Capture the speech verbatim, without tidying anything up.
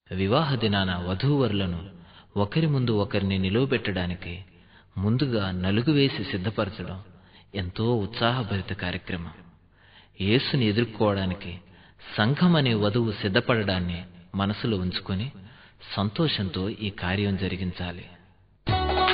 వివాహ దినాన వధూవరులను ఒకరి ముందు ఒకరిని నిలువబెట్టడానికి ముందుగా నలుగు వేసి సిద్ధపరచడం ఎంతో ఉత్సాహభరిత కార్యక్రమం. యేసుని ఎదుర్కోవడానికి సంఘం అనే వధువు సిద్ధపడడాన్ని మనసులో ఉంచుకొని సంతోషంతో ఈ కార్యం జరిగించాలి.